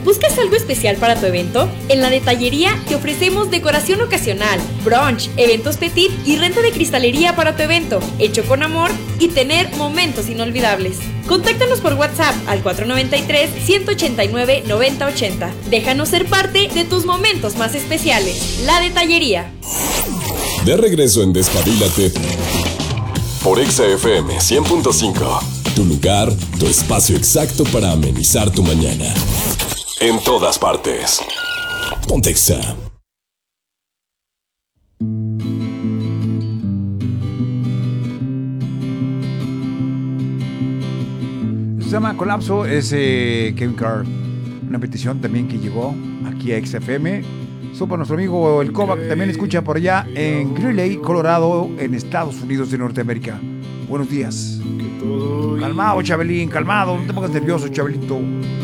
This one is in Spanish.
¿Buscas algo especial para tu evento? En La Detallería te ofrecemos decoración ocasional, brunch, eventos petit y renta de cristalería para tu evento, hecho con amor y tener momentos inolvidables. Contáctanos por WhatsApp al 493-189-9080. Déjanos ser parte de tus momentos más especiales. La Detallería. De regreso en Despabilate por Exa FM 100.5. Tu lugar, tu espacio exacto para amenizar tu mañana. En todas partes. Ponte Exa. Se llama Colapso, es Kevin Carr. Una petición también que llegó aquí a XFM. Supo nuestro amigo El Coba, que también escucha por allá en Greeley, Colorado, en Estados Unidos de Norteamérica. Buenos días. Calmado, Chabelín, calmado. No te pongas nervioso, Chabelito.